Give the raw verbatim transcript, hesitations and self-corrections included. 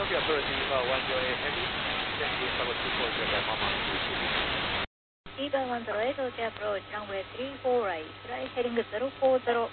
Copy approach Eva one zero eight heavy. Descend level two four zero at Mama two. Eva one zero eight, okay approach runway three four right, right heading zero four zero.